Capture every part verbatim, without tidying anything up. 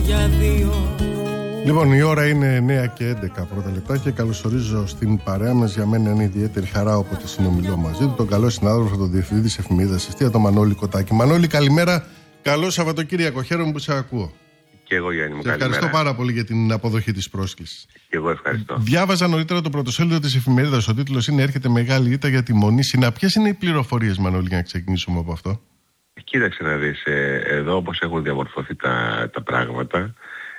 για δύο. Λοιπόν, η ώρα είναι εννιά και έντεκα πρώτα λεπτά και καλωσορίζω στην παρέα μας. Για μένα είναι ιδιαίτερη χαρά όποτε συνομιλώ μαζί του τον καλό συνάδελφο, τον διευθυντή της εφημερίδας Εστία, τον Μανώλη Κοτάκη. Μανώλη, καλημέρα. Καλό Σαββατοκύριακο. Χαίρομαι που σε ακούω. Και εγώ, Γιάννη μου, σε ευχαριστώ καλημέρα. πάρα πολύ για την αποδοχή της πρόσκλησης. Και εγώ ευχαριστώ. Διάβαζα νωρίτερα το πρωτοσέλιδο της εφημερίδας. Ο τίτλος είναι «Έρχεται μεγάλη ήττα για τη Μονή ΣΥΝΑ». Ποιες είναι οι πληροφορίες, Μανώλη, για να ξεκινήσουμε από αυτό? Κοίταξε να δεις, ε, εδώ όπως έχουν διαμορφωθεί τα, τα πράγματα,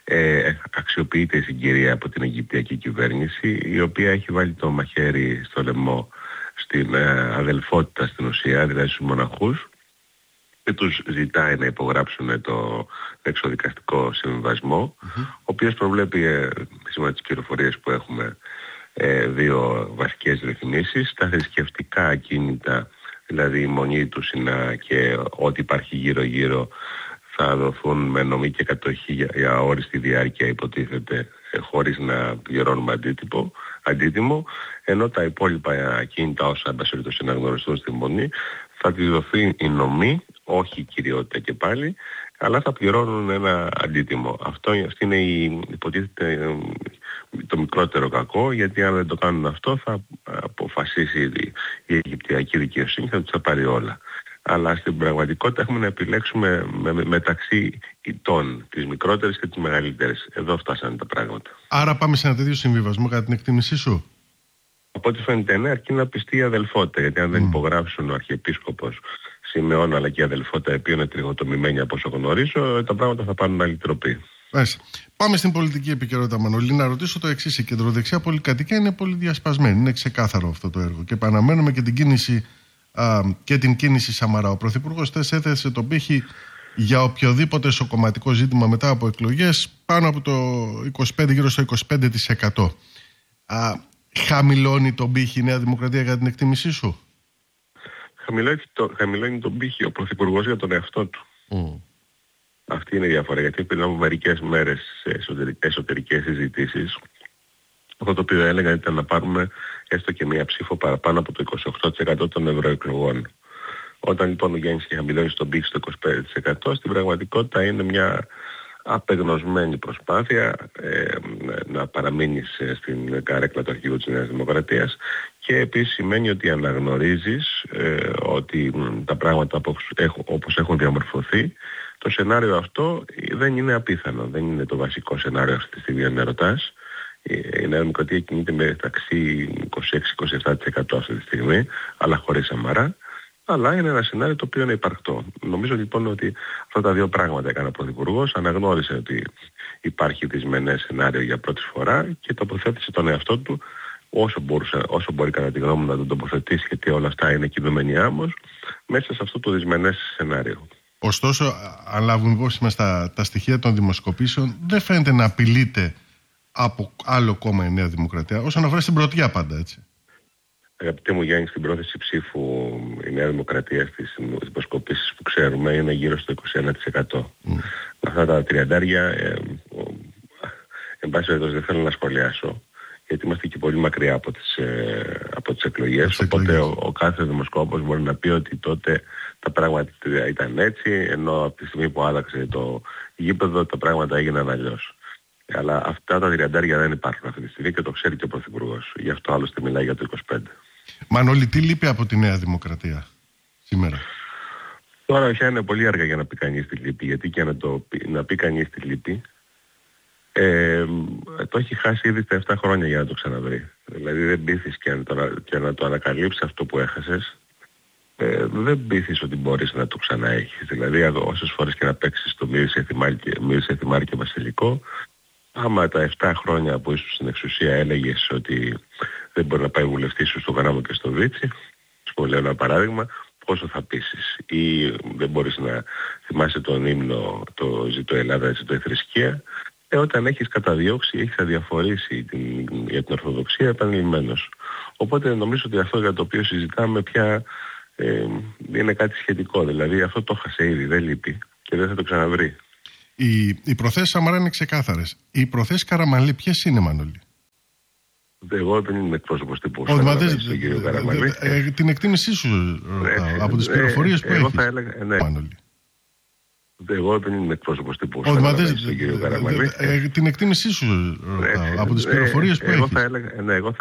ε, αξιοποιείται η συγκυρία από την Αιγυπτιακή κυβέρνηση, η οποία έχει βάλει το μαχαίρι στο λαιμό στην ε, αδελφότητα στην ουσία, δηλαδή στους μοναχούς, και τους ζητάει να υπογράψουν το εξοδικαστικό συμβιβασμό, mm-hmm. ο οποίος προβλέπει, ε, σύμφωνα τις πληροφορίες που έχουμε, ε, δύο βασικές ρυθμίσεις: τα θρησκευτικά ακίνητα, δηλαδή η Μονή του ΣΥΝΑ και ό,τι υπάρχει γύρω-γύρω, θα δοθούν με νομή και κατοχή για, για όριστη διάρκεια, υποτίθεται, ε, χωρίς να πληρώνουμε αντίτυπο, αντίτιμο, ενώ τα υπόλοιπα ακίνητα, όσα εμπασχολητώς αναγνωριστούν στη Μονή, θα τη δοθεί η νομή, όχι η κυριότητα και πάλι, αλλά θα πληρώνουν ένα αντίτιμο. Αυτό, αυτή είναι η, υποτίθεται, το μικρότερο κακό, γιατί αν δεν το κάνουν αυτό θα αποφασίσει η, η Αιγυπτιακή δικαιοσύνη, θα τους τα πάρει όλα. Αλλά στην πραγματικότητα έχουμε να επιλέξουμε με, με, μεταξύ ητών, τις μικρότερες και τις μεγαλύτερες. Εδώ φτάσανε τα πράγματα. Άρα πάμε σε ένα τέτοιο συμβιβασμό κατά την εκτίμησή σου? Από ό,τι φαίνεται, ναι, αρκεί να πιστεί η αδελφότητα, γιατί αν δεν mm. υπογράψουν ο Αρχιεπίσκοπος Σιμεών αλλά και η αδελφότητα, η οποία είναι τριγωτομημένη από όσο γνωρίζω, τα πράγματα θα πάρουν άλλη τροπή. Μάλιστα. Πάμε στην πολιτική επικαιρότητα, Μανώλη. Να ρωτήσω το εξής: η κεντροδεξιά πολυκατοικία είναι πολύ διασπασμένη. Είναι ξεκάθαρο αυτό το έργο. Και επαναμένουμε και την κίνηση, α, και την κίνηση Σαμαρά. Ο Πρωθυπουργός θες έθεσε τον πύχη για οποιοδήποτε εσωκομματικό ζήτημα μετά από εκλογές πάνω από το είκοσι πέντε, γύρω στο είκοσι πέντε τοις εκατό. Α, χαμηλώνει τον πύχη η Νέα Δημοκρατία για την εκτίμησή σου? Χαμηλώνει, το, χαμηλώνει τον πύχη ο Πρωθυπουργός για τον εαυτό του. Mm. Αυτή είναι η διαφορά, γιατί πριν από μερικές μέρες σε εσωτερικές, εσωτερικές συζητήσεις, αυτό το οποίο έλεγαν ήταν να πάρουμε έστω και μία ψήφο παραπάνω από το είκοσι οκτώ τοις εκατό των ευρωεκλογών. Όταν λοιπόν ο Γιάννης και χαμηλώνει τον πύχη στο είκοσι πέντε τοις εκατό, στην πραγματικότητα είναι μια απεγνωσμένη προσπάθεια ε, να παραμείνεις στην καρέκλα του αρχηγού της Νέας Δημοκρατίας, και επίσης σημαίνει ότι αναγνωρίζεις ε, ότι τα πράγματα όπως έχουν, όπως έχουν διαμορφωθεί, το σενάριο αυτό δεν είναι απίθανο, δεν είναι το βασικό σενάριο αυτή τη στιγμή, αν με ρωτάς. Η Νέα Δημοκρατία κινείται μεταξύ είκοσι έξι με είκοσι επτά τοις εκατό αυτή τη στιγμή, αλλά χωρίς Σαμαρά. Αλλά είναι ένα σενάριο το οποίο είναι υπαρκτό. Νομίζω λοιπόν ότι αυτά τα δύο πράγματα έκανε ο Πρωθυπουργός. Αναγνώρισε ότι υπάρχει δυσμενές σενάριο για πρώτη φορά και τοποθέτησε τον εαυτό του όσο, μπορούσε, όσο μπορεί κατά τη γνώμη μου να τον τοποθετήσει, γιατί όλα αυτά είναι κινούμενοι άμμος, μέσα σε αυτό το δυσμενές σενάριο. Ωστόσο, αν λάβουμε υπόψη μας τα, τα στοιχεία των δημοσκοπήσεων, δεν φαίνεται να απειλείται από άλλο κόμμα η Νέα Δημοκρατία, όσον αφορά στην πρωτιά πάντα, έτσι. Αγαπητέ μου Γιάννη, στην πρόθεση ψήφου η Νέα Δημοκρατία στις δημοσκοπήσεις που ξέρουμε είναι γύρω στο είκοσι ένα τοις εκατό. Mm. Αυτά τα τριαντάρια, ε, εν πάση περιπτώσει δεν θέλω να σχολιάσω, γιατί είμαστε και πολύ μακριά από τις, ε, από τις εκλογές, οπότε ο, ο κάθε δημοσκόπος μπορεί να πει ότι τότε τα πράγματα ήταν έτσι, ενώ από τη στιγμή που άλλαξε το γήπεδο τα πράγματα έγιναν αλλιώς. Αλλά αυτά τα τριαντάρια δεν υπάρχουν αυτή τη στιγμή και το ξέρει και ο Πρωθυπουργός. Γι' αυτό άλλωστε μιλάει για το είκοσι πέντε. Μανώλη, τι λείπει από τη Νέα Δημοκρατία σήμερα? Τώρα πια είναι πολύ αργά για να πει κανείς τη λύπη, γιατί και να, το, να πει κανείς τη λύπη ε, το έχει χάσει ήδη στα επτά χρόνια για να το ξαναβρει. Δηλαδή δεν πείθεις και, και να το ανακαλύψεις αυτό που έχασες, ε, δεν πείθεις ότι μπορείς να το ξαναέχεις. Δηλαδή όσες φορές και να παίξεις το μύρισε θυμάρι και βασιλικό, άμα τα επτά χρόνια που ήσουν στην εξουσία έλεγες ότι δεν μπορεί να πάει βουλευτής σου στο Γράμμο και στο Βίτσι, σου λέω ένα παράδειγμα, πόσο θα πείσεις? Ή δεν μπορείς να θυμάσαι τον ύμνο, το «Ζήτω Ελλάδα, ζήτω η θρησκεία», ε, όταν έχεις καταδιώξει, έχεις αδιαφορήσει την, για την Ορθοδοξία επανειλημμένος. Οπότε νομίζω ότι αυτό για το οποίο συζητάμε πια ε, είναι κάτι σχετικό. Δηλαδή αυτό το έχασε ήδη, δεν λείπει και δεν θα το ξαναβρει. Οι, οι προθέσεις Σαμαρά είναι ξεκάθαρες. Οι προθέσεις Καραμανλή ποιες είναι, Μανώλη? Εγώ δεν είμαι εκπρόσωπος τύπου. Όχι, μα δεν την εκτίμησή σου ρωτάω, από τις πληροφορίες που έχεις. Θα έλεγα, ναι. Μανώλη. Εγώ δεν είμαι εκπρόσωπος τύπου Όχι, μα δεν. στον κύριο Καραμανλή. Την εκτίμησή σου ρωτάω, από τις πληροφορίες που έχεις. Εγώ θα έλεγα, ναι, εγώ θα